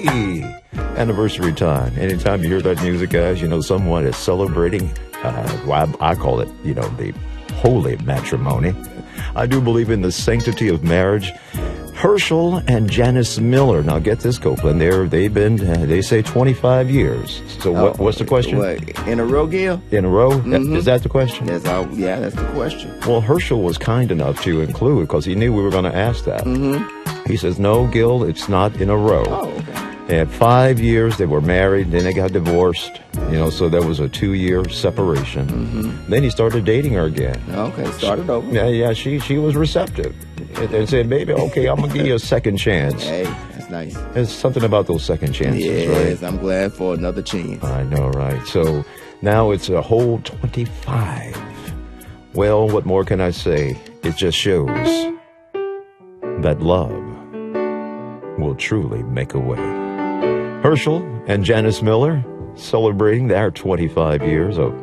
Hey, anniversary time. Anytime you hear that music, guys, you know someone is celebrating. I call it, the holy matrimony. I do believe in the sanctity of marriage. Herschel and Janice Miller. Now get this, Copeland. They say 25 years. So what's the question? What, in a row, Gil? In a row? Mm-hmm. Is that the question? That's the question. Well, Herschel was kind enough to include, because he knew we were going to ask that. Mm-hmm. He says, no, Gil, it's not in a row. Oh, okay. They had 5 years. They were married. Then they got divorced. So there was a 2-year separation. Mm-hmm. Then he started dating her again. Okay, started over. Yeah, she was receptive and said, baby, okay, I'm going to give you a second chance. Hey, that's nice. There's something about those second chances, yes, right? I'm glad for another chance. I know, right? So now it's a whole 25. Well, what more can I say? It just shows that love will truly make a way. Herschel and Janice Miller celebrating their 25 years of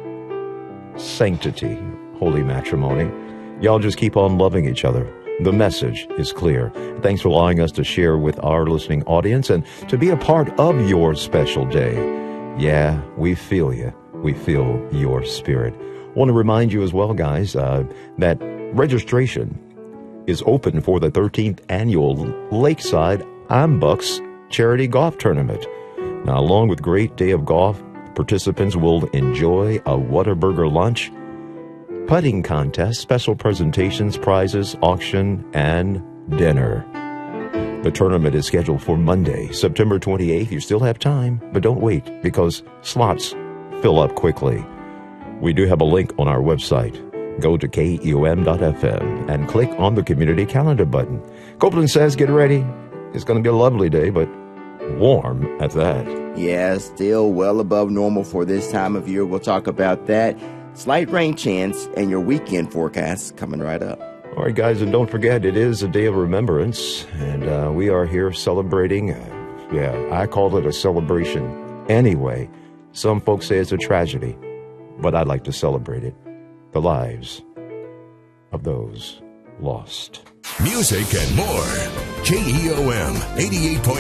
sanctity, holy matrimony. Y'all just keep on loving each other. The message is clear. Thanks for allowing us to share with our listening audience and to be a part of your special day. Yeah, we feel you. We feel your spirit. I want to remind you as well, guys, that registration is open for the 13th annual Lakeside Ambucks Charity Golf Tournament. Now, along with great day of golf, participants will enjoy a Whataburger lunch, putting contest, special presentations, prizes, auction, and dinner. The tournament is scheduled for Monday, September 28th. You still have time, but don't wait because slots fill up quickly. We do have a link on our website. Go to KEOM.FM and click on the community calendar button. Copeland says get ready. It's going to be a lovely day, but warm at that. Yeah, still well above normal for this time of year. We'll talk about that. Slight rain chance and your weekend forecast coming right up. All right, guys, and don't forget, it is a day of remembrance, and we are here celebrating. I call it a celebration anyway. Some folks say it's a tragedy, but I'd like to celebrate it. The lives of those lost. Music and more. KEOM 88.1.